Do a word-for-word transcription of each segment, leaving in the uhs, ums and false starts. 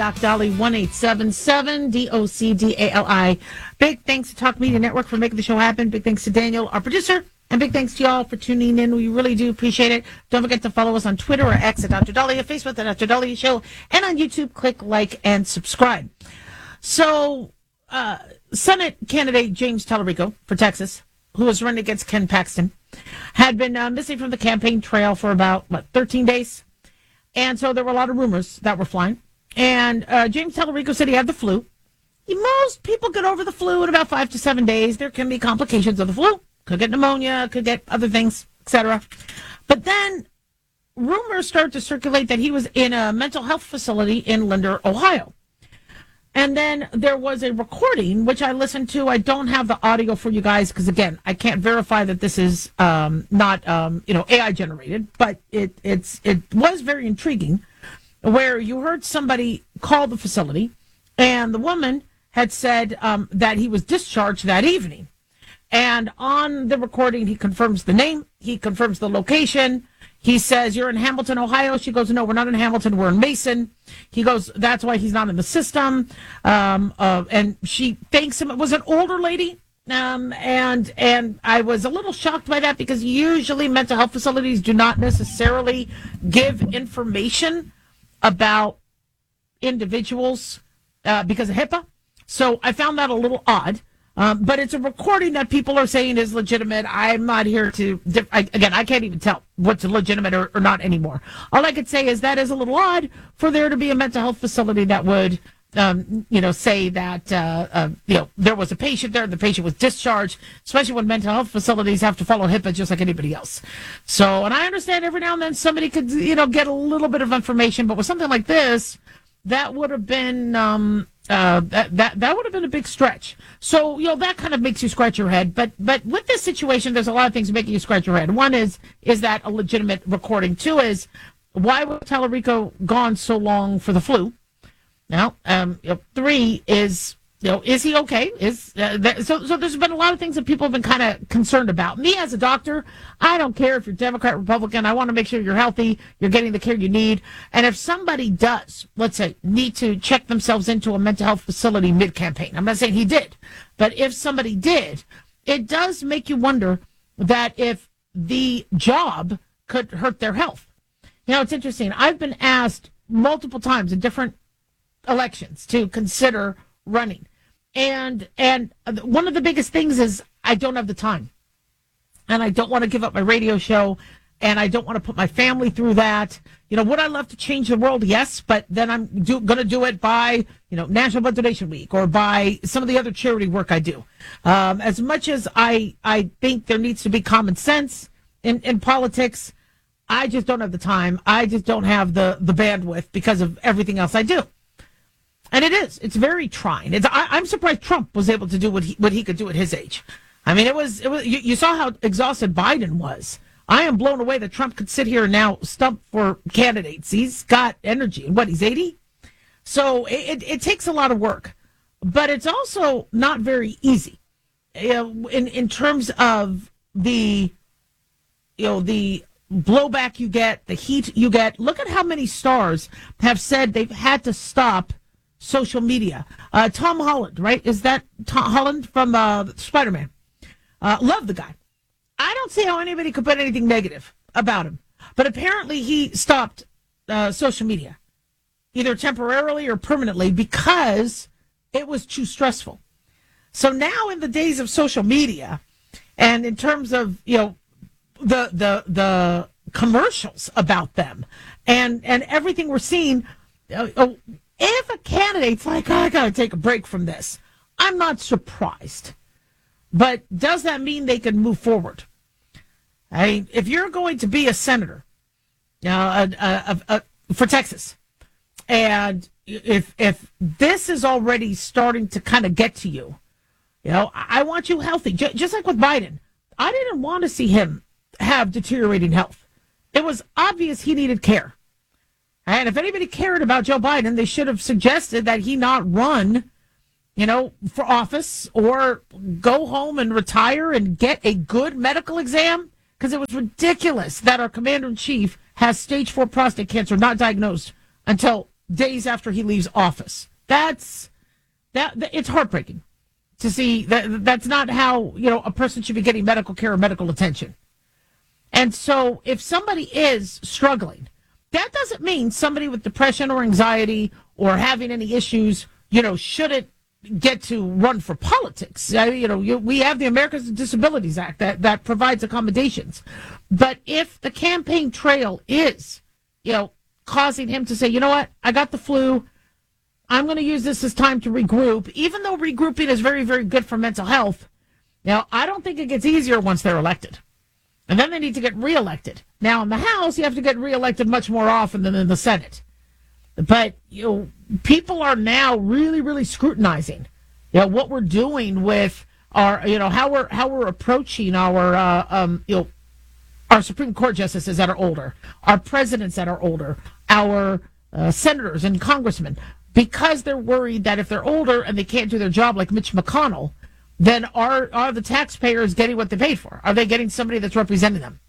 Doc Dolly, one eight seven seven D O C D A L I. Big thanks to Talk Media Network for making the show happen. Big thanks to Daniel, our producer. And big thanks to y'all for tuning in. We really do appreciate it. Don't forget to follow us on Twitter or X at Doctor Dolly, or Facebook at Doctor Dolly Show. And on YouTube, click like and subscribe. So, uh, Senate candidate James Tallarico for Texas, who was running against Ken Paxton, had been uh, missing from the campaign trail for about, what, thirteen days? And so there were a lot of rumors that were flying. And uh, James Tallarico said he had the flu. Most people get over the flu in about five to seven days. There can be complications of the flu. Could get pneumonia, could get other things, et cetera. But then rumors started to circulate that he was in a mental health facility in Linder, Ohio. And then there was a recording, which I listened to. I don't have the audio for you guys because, again, I can't verify that this is um, not, um, you know, A I generated. But it it's it was very intriguing, where you heard somebody call the facility, and the woman had said um, that he was discharged that evening. And on the recording, he confirms the name. He confirms the location. He says, "You're in Hamilton, Ohio." She goes, "No, we're not in Hamilton. We're in Mason." He goes, "That's why he's not in the system." Um, uh, and she thanks him. It was an older lady. Um, and and I was a little shocked by that because usually mental health facilities do not necessarily give information about individuals uh, because of HIPAA. So I found that a little odd. Um, but it's a recording that people are saying is legitimate. I'm not here to, I, again, I can't even tell what's legitimate or, or not anymore. All I could say is that is a little odd for there to be a mental health facility that would, um, you know, say that, uh, uh, you know, there was a patient there, the patient was discharged, especially when mental health facilities have to follow HIPAA just like anybody else. So, and I understand every now and then somebody could, you know, get a little bit of information, but with something like this, that would have been, um, Uh, that that that would have been a big stretch. So, you know, that kind of makes you scratch your head. But but with this situation, there's a lot of things making you scratch your head. One is is that a legitimate recording? Two is, why was Tallarico gone so long for the flu? Now, um, you know, three is, you know, is he okay? Is uh, that, so so there's been a lot of things that people have been kind of concerned about. Me as a doctor, I don't care if you're Democrat, Republican. I want to make sure you're healthy, you're getting the care you need. And if somebody does, let's say, need to check themselves into a mental health facility mid-campaign, I'm not saying he did, but if somebody did, it does make you wonder that if the job could hurt their health. You know, it's interesting. I've been asked multiple times in different elections to consider running. And and one of the biggest things is I don't have the time. And I don't want to give up my radio show. And I don't want to put my family through that. You know, would I love to change the world? Yes. But then I'm do, going to do it by, you know, National Blood Donation Week or by some of the other charity work I do. Um, as much as I, I think there needs to be common sense in, in politics, I just don't have the time. I just don't have the, the bandwidth because of everything else I do. And it is. It's very trying. It's, I, I'm surprised Trump was able to do what he what he could do at his age. I mean, it was. It was. You, you saw how exhausted Biden was. I am blown away that Trump could sit here and now stump for candidates. He's got energy. What? He's eighty. So it, it, it takes a lot of work, but it's also not very easy. You know, in in terms of the, you know, the blowback you get, the heat you get. Look at how many stars have said they've had to stop social media. Uh, Tom Holland, right? Is that Tom Holland from uh, Spider-Man? Uh, love the guy. I don't see how anybody could put anything negative about him. But apparently he stopped uh, social media, either temporarily or permanently, because it was too stressful. So now in the days of social media, and in terms of, you know, the the the commercials about them and, and everything we're seeing, uh, uh, if a candidate's like, oh, I got to take a break from this, I'm not surprised. But does that mean they can move forward? I mean, if you're going to be a senator uh, uh, uh, uh, for Texas, and if if this is already starting to kind of get to you, you know, I want you healthy. J- just like with Biden, I didn't want to see him have deteriorating health. It was obvious he needed care. And if anybody cared about Joe Biden, they should have suggested that he not run, you know, for office or go home and retire and get a good medical exam. Because it was ridiculous that our commander-in-chief has stage four prostate cancer not diagnosed until days after he leaves office. That's that. that it's heartbreaking to see that. That's not how, you know, a person should be getting medical care or medical attention. And so if somebody is struggling, that doesn't mean somebody with depression or anxiety or having any issues, you know, shouldn't get to run for politics. Uh, you know, you, we have the Americans with Disabilities Act that, that provides accommodations. But if the campaign trail is, you know, causing him to say, you know what, I got the flu, I'm going to use this as time to regroup, even though regrouping is very, very good for mental health. Now, I don't think it gets easier once they're elected. And then they need to get reelected. Now, in the House, you have to get reelected much more often than in the Senate. But, you know, people are now really, really scrutinizing, you know, what we're doing with our, you know, how we're how we're approaching our, uh, um, you know, our Supreme Court justices that are older, our presidents that are older, our uh, senators and congressmen, because they're worried that if they're older and they can't do their job like Mitch McConnell, then are are the taxpayers getting what they paid for? Are they getting somebody that's representing them?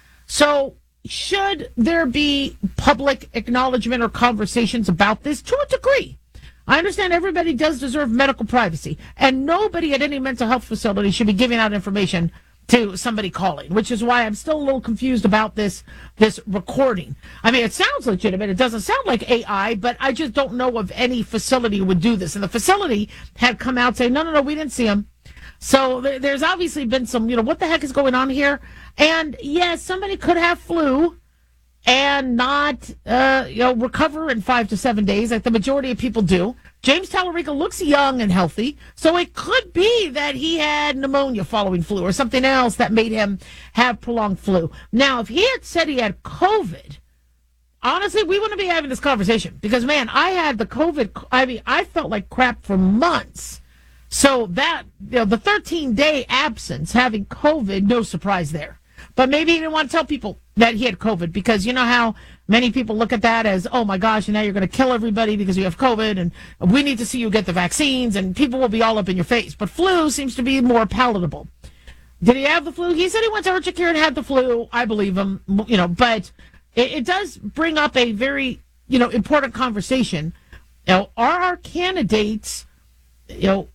So should there be public acknowledgement or conversations about this? To a degree. I understand everybody does deserve medical privacy, and nobody at any mental health facility should be giving out information to somebody calling, which is why I'm still a little confused about this this recording. I mean, it sounds legitimate. It doesn't sound like A I, but I just don't know of any facility would do this. And the facility had come out saying, no, no, no, we didn't see him. So th- there's obviously been some, you know, what the heck is going on here? And yes, somebody could have flu and not, uh, you know, recover in five to seven days, like the majority of people do. James Tallarico looks young and healthy, so it could be that he had pneumonia following flu or something else that made him have prolonged flu. Now, if he had said he had COVID, honestly, we wouldn't be having this conversation because, man, I had the COVID. I mean, I felt like crap for months. So that, you know, the thirteen-day absence, having COVID, no surprise there. But maybe he didn't want to tell people that he had COVID because you know how many people look at that as, oh, my gosh, and now you're going to kill everybody because you have COVID, and we need to see you get the vaccines, and people will be all up in your face. But flu seems to be more palatable. Did he have the flu? He said he went to urgent care and had the flu. I believe him, you know, but it, it does bring up a very, you know, important conversation. You know, are our candidates, you know,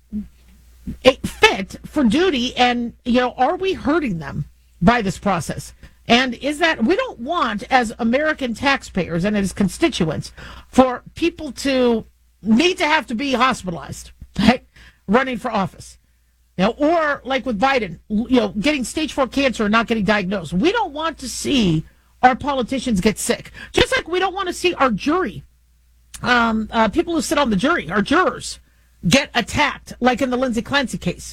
fit for duty, and, you know, are we hurting them by this process? And is that, we don't want, as American taxpayers and as constituents, for people to need to have to be hospitalized, right, running for office. You know, or like with Biden, you know, getting stage four cancer and not getting diagnosed. We don't want to see our politicians get sick. Just like we don't want to see our jury, um, uh, people who sit on the jury, our jurors, get attacked, like in the Lindsay Clancy case,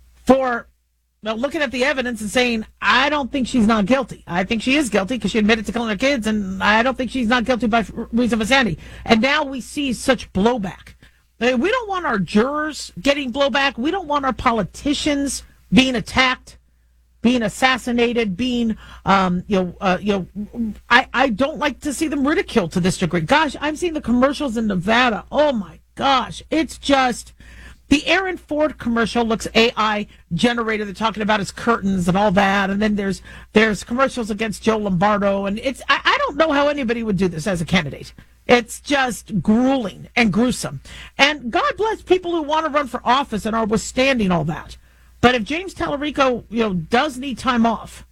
for well, looking at the evidence and saying, I don't think she's not guilty. I think she is guilty because she admitted to killing her kids, and I don't think she's not guilty by reason of insanity. And now we see such blowback. We don't want our jurors getting blowback. We don't want our politicians being attacked, being assassinated, being, um, you know, uh, you know. I, I don't like to see them ridiculed to this degree. Gosh, I'm seeing the commercials in Nevada. Oh my gosh, it's just, the Aaron Ford commercial looks A I generated. They're talking about his curtains and all that, and then there's there's commercials against Joe Lombardo, and it's I, I don't know how anybody would do this as a candidate. It's just grueling and gruesome. And God bless people who want to run for office and are withstanding all that. But if James Tallarico, you know, does need time off,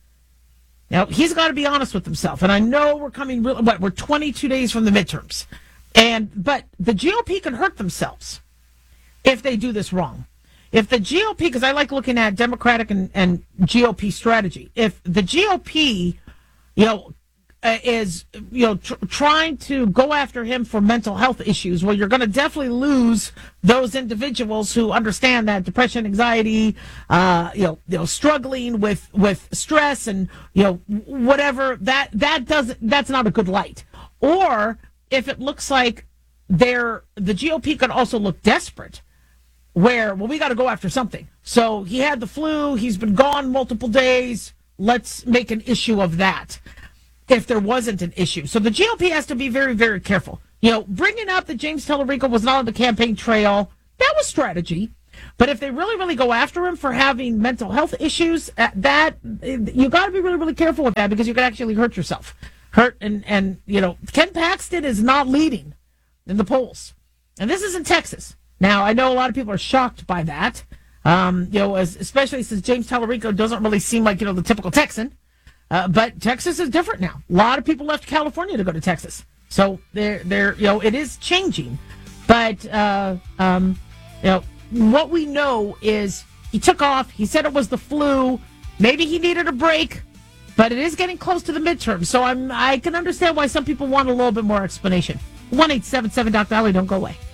now he's got to be honest with himself. And I know we're coming, real, what, we're twenty-two days from the midterms. And but the G O P can hurt themselves if they do this wrong. If the G O P, because I like looking at Democratic and, and G O P strategy, if the G O P, you know, uh, is, you know, tr- trying to go after him for mental health issues, well, you're going to definitely lose those individuals who understand that depression, anxiety, uh, you know, you know, struggling with, with stress and, you know, whatever, that, that doesn't, that's not a good light. Or if it looks like they're, the G O P could also look desperate, where, well, we got to go after something. So he had the flu, he's been gone multiple days, let's make an issue of that, if there wasn't an issue. So the G O P has to be very, very careful. You know, bringing up that James Tallarico was not on the campaign trail, that was strategy. But if they really, really go after him for having mental health issues, uh, that, you got to be really, really careful with that, because you could actually hurt yourself. Hurt, and, and, you know, Ken Paxton is not leading in the polls. And this is in Texas. Now, I know a lot of people are shocked by that, um, you know, as, especially since James Tallarico doesn't really seem like, you know, the typical Texan. Uh, but Texas is different now. A lot of people left California to go to Texas. So they're, they're, you know, it is changing. But, uh, um, you know, what we know is he took off. He said it was the flu. Maybe he needed a break, but it is getting close to the midterm. So I'm, I can understand why some people want a little bit more explanation. one eight seven seven Doctor Ali, don't go away.